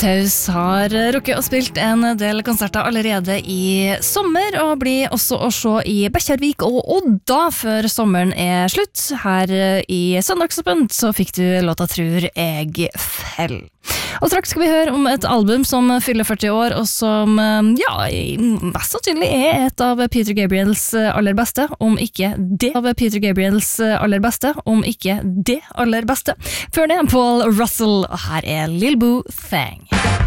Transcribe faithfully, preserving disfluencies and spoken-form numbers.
Taus har rukket og spilt en del konserter allerede i sommer, og blir også å se i Bekkjarvik og Odda før sommeren er slutt. Her i Søndagsåpent så fikk du låta Tror jeg fell. Og straks skal vi høre om et album som fyller førti år, og som, ja, mest sannsynlig er et av Peter Gabriels aller beste, om ikke det av Peter Gabriels aller beste, om ikke det aller beste. Før det, Paul Russell, og her er Lil Boo Thang.